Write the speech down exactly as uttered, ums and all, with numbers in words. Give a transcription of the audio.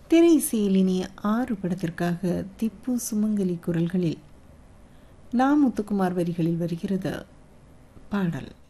திரை இசையில் இனிய ஆறு படத்திற்காக திப்பு சுமங்கலி குரல்களில் நா முத்துக்குமார் வரிகளில் வருகிறது பாடல்.